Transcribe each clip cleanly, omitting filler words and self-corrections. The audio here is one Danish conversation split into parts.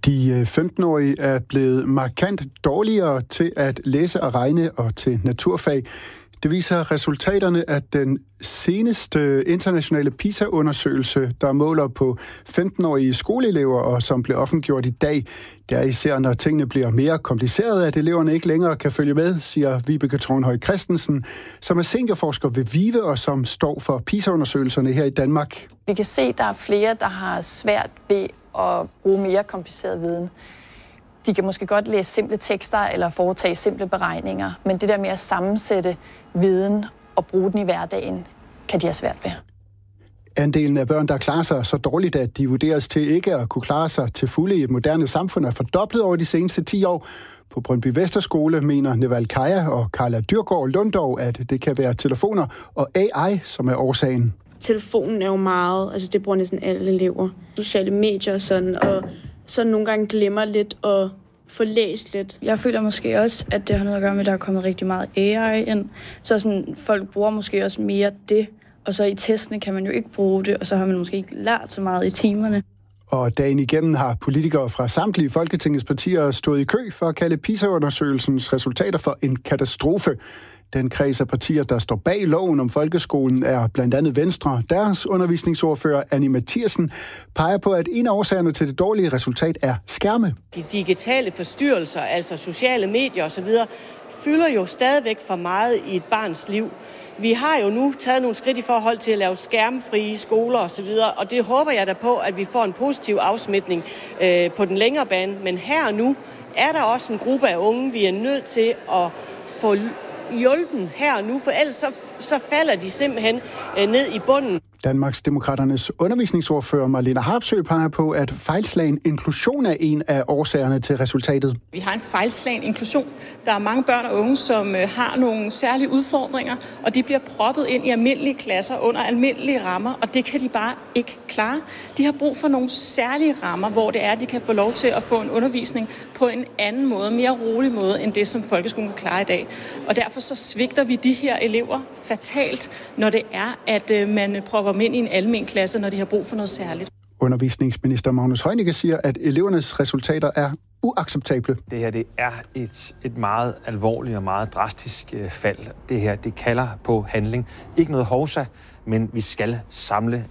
De 15-årige er blevet markant dårligere til at læse og regne og til naturfag. Det viser resultaterne af den seneste internationale PISA-undersøgelse, der måler på 15-årige skoleelever, og som blev offentliggjort i dag. Det er især, når tingene bliver mere komplicerede, at eleverne ikke længere kan følge med, siger Vibeke Thornhøj Christensen, som er seniorforsker ved VIVE og som står for PISA-undersøgelserne her i Danmark. Vi kan se, at der er flere, der har svært ved at bruge mere kompliceret viden. De kan måske godt læse simple tekster eller foretage simple beregninger, men det der med at sammensætte viden og bruge den i hverdagen, kan de have svært ved. Andelen af børn, der klarer sig så dårligt, at de vurderes til ikke at kunne klare sig til fulde i et moderne samfund, er fordoblet over de seneste 10 år. På Brøndby Vesterskole mener Neval Kaja og Carla Dyrgaard Lundov, at det kan være telefoner og AI, som er årsagen. Telefonen er jo meget, altså det bruger næsten alle elever. Sociale medier og sådan, og så nogle gange glemmer lidt at få læst lidt. Jeg føler måske også, at det har noget at gøre med, at der er kommet rigtig meget AI ind. Så sådan, folk bruger måske også mere det, og så i testene kan man jo ikke bruge det, og så har man måske ikke lært så meget i timerne. Og dagen igennem har politikere fra samtlige Folketingets partier stået i kø for at kalde PISA-undersøgelsens resultater for en katastrofe. Den kreds af partier, der står bag loven om folkeskolen, er blandt andet Venstre. Deres undervisningsordfører, Annie Mathiasen, peger på, at en af årsagerne til det dårlige resultat er skærme. De digitale forstyrrelser, altså sociale medier osv., fylder jo stadigvæk for meget i et barns liv. Vi har jo nu taget nogle skridt i forhold til at lave skærmfrie skoler osv., og det håber jeg da på, at vi får en positiv afsmitning på den længere bane. Men her og nu er der også en gruppe af unge, vi er nødt til at få hjælpen her og nu, for ellers så falder de simpelthen ned i bunden. Danmarksdemokraternes undervisningsordfører Marlene Harpsøe peger på, at fejlslagen inklusion er en af årsagerne til resultatet. Vi har en fejlslagen inklusion. Der er mange børn og unge, som har nogle særlige udfordringer, og de bliver proppet ind i almindelige klasser under almindelige rammer, og det kan de bare ikke klare. De har brug for nogle særlige rammer, hvor det er, at de kan få lov til at få en undervisning på en anden måde, mere rolig måde, end det, som folkeskolen kan klare i dag. Og derfor så svigter vi de her elever fatalt, når det er, at man propper dem ind i en almen klasse, når de har brug for noget særligt. Undervisningsminister Magnus Heunicke siger, at elevernes resultater er uacceptable. Det her det er et meget alvorligt og meget drastisk fald. Det her det kalder på handling. Ikke noget hovsa, men vi skal samle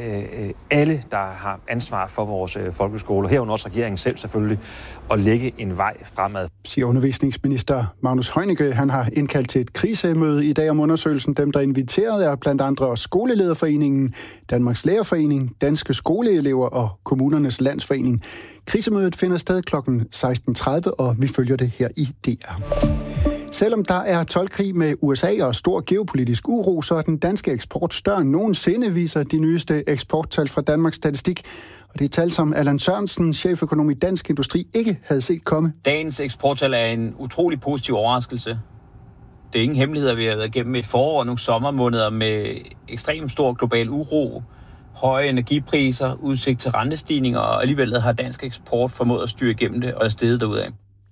alle, der har ansvar for vores folkeskole, herunder også regeringen selv selvfølgelig, og lægge en vej fremad. Siger undervisningsminister Magnus Heunicke. Han har indkaldt til et krisemøde i dag om undersøgelsen. Dem, der er inviteret, er blandt andre Skolelederforeningen, Danmarks Lærerforening, Danske Skoleelever og Kommunernes Landsforening. Krisemødet finder sted kl. 16.30, og vi følger det her i DR. Selvom der er toldkrig med USA og stor geopolitisk uro, så er den danske eksport større end nogensinde, viser de nyeste eksporttal fra Danmarks Statistik. Og det er tal, som Allan Sørensen, cheføkonom i Dansk Industri, ikke havde set komme. Dagens eksporttal er en utrolig positiv overraskelse. Det er ingen hemmelighed, at vi har været igennem et forår og nogle sommermåneder med ekstremt stor global uro, høje energipriser, udsigt til rentestigninger, og alligevel har dansk eksport formået at styre igennem det og er steget derudad.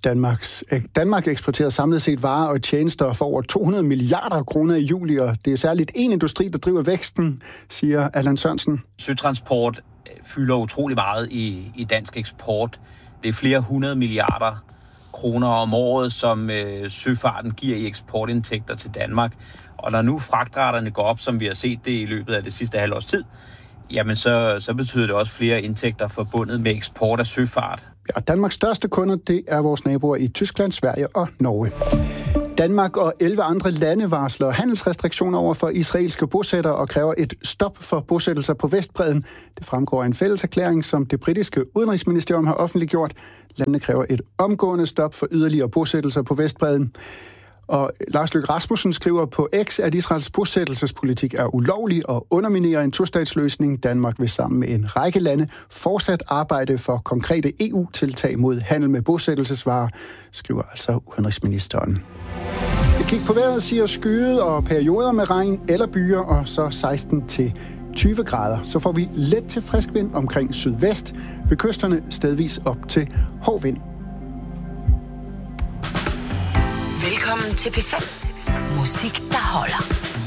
Danmark eksporterer samlet set varer og tjenester for over 200 milliarder kroner i juli, og det er særligt en industri, der driver væksten, siger Allan Sørensen. Søtransport fylder utrolig meget i dansk eksport. Det er flere 100 milliarder kroner om året, som søfarten giver i eksportindtægter til Danmark. Og når nu fragtraterne går op, som vi har set det i løbet af det sidste halvårs tid, jamen så betyder det også flere indtægter forbundet med eksport af søfart. Ja, Danmarks største kunder, det er vores naboer i Tyskland, Sverige og Norge. Danmark og 11 andre lande varsler handelsrestriktioner over for israelske bosættere og kræver et stop for bosættelser på Vestbredden. Det fremgår af en fælles erklæring, som det britiske udenrigsministerium har offentliggjort. Landene kræver et omgående stop for yderligere bosættelser på Vestbredden. Og Lars Løkke Rasmussen skriver på X, at Israels bosættelsespolitik er ulovlig og underminerer en tostatsløsning. Danmark vil sammen med en række lande fortsat arbejde for konkrete EU-tiltag mod handel med bosættelsesvarer, skriver altså udenrigsministeren. Vi kigger på vejret, siger skyet og perioder med regn eller byer, og så 16 til 20 grader. Så får vi let til frisk vind omkring sydvest, ved kysterne stedvis op til hård vind. Velkommen til P5. Musik, der holder.